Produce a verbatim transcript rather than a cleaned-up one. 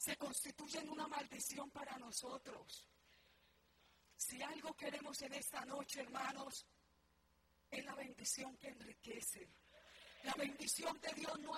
se constituyen una maldición para nosotros. Si algo queremos en esta noche, hermanos, es la bendición que enriquece. La bendición de Dios no